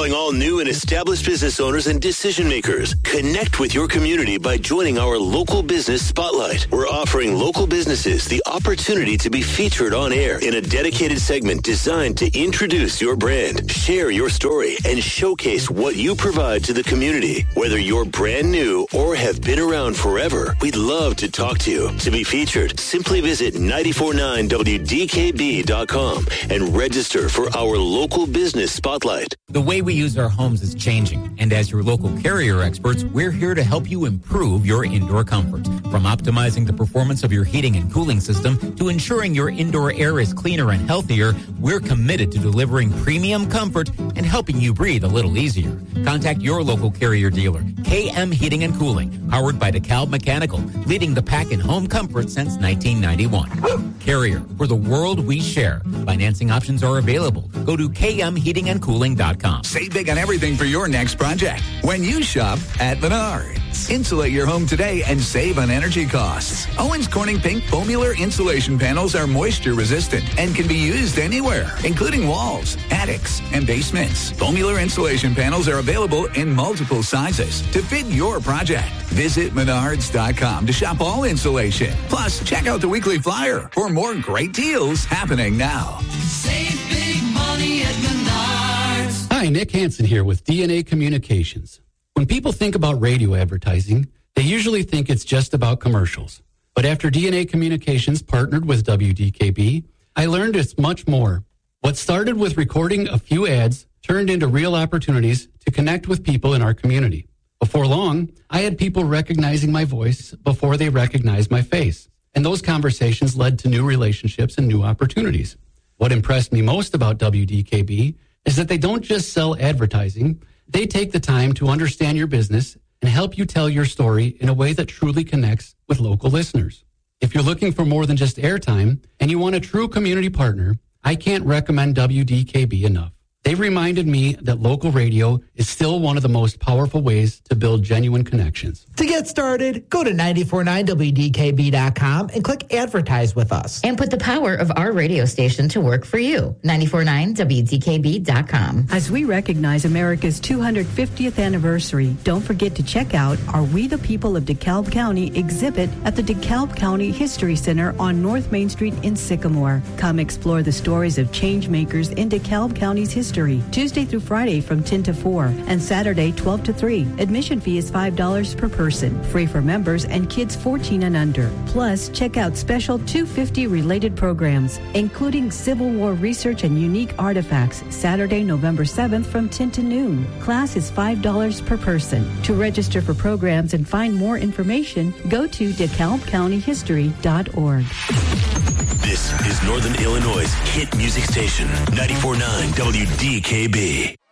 calling all new and established business owners and decision makers. Connect with your community by joining our Local Business Spotlight. We're offering local businesses the opportunity to be featured on air in a dedicated segment designed to introduce your brand, share your story, and showcase what you provide to the community. Whether you're brand new or have been around forever, we'd love to talk to you. To be featured, simply visit 949wdkb.com and register for our Local Business Spotlight. The way we use our homes is changing, and as your local Carrier experts, we're here to help you improve your indoor comfort. From optimizing the performance of your heating and cooling system to ensuring your indoor air is cleaner and healthier, we're committed to delivering premium comfort and helping you breathe a little easier. Contact your local Carrier dealer, KM Heating and Cooling, powered by DeKalb Mechanical, leading the pack in home comfort since 1991. Carrier, for the world we share. Financing options are available. Go to kmheatingandcooling.com. Save big on everything for your next project when you shop at Menards. Insulate your home today and save on energy costs. Owens Corning Pink Foamular insulation panels are moisture resistant and can be used anywhere, including walls, attics, and basements. Foamular insulation panels are available in multiple sizes to fit your project. Visit Menards.com to shop all insulation. Plus, check out the weekly flyer for more great deals happening now. Save big money at Menards. Hi, Nick Hansen here with DNA Communications. When people think about radio advertising, they usually think it's just about commercials. But after DNA Communications partnered with WDKB, I learned it's much more. What started with recording a few ads turned into real opportunities to connect with people in our community. Before long, I had people recognizing my voice before they recognized my face. And those conversations led to new relationships and new opportunities. What impressed me most about WDKB is that they don't just sell advertising. They take the time to understand your business and help you tell your story in a way that truly connects with local listeners. If you're looking for more than just airtime and you want a true community partner, I can't recommend WDKB enough. They've reminded me that local radio is still one of the most powerful ways to build genuine connections. To get started, go to 949wdkb.com and click Advertise with us. And put the power of our radio station to work for you. 949wdkb.com. As we recognize America's 250th anniversary, don't forget to check out our We the People of DeKalb County exhibit at the DeKalb County History Center on North Main Street in Sycamore. Come explore the stories of change makers in DeKalb County's history. Tuesday through Friday from 10 to 4 and Saturday 12 to 3. Admission fee is $5 per person. Free for members and kids 14 and under. Plus, check out special 250 related programs, including Civil War research and unique artifacts, Saturday, November 7th from 10 to noon. Class is $5 per person. To register for programs and find more information, go to DeKalbCountyHistory.org. This is Northern Illinois' hit music station, 94.9 WDKB.